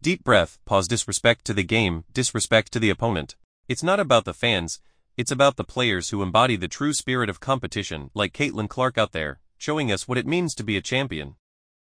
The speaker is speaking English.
Deep breath, pause. Disrespect to the game, disrespect to the opponent. It's not about the fans, it's about the players who embody the true spirit of competition, like Caitlin Clark out there, showing us what it means to be a champion.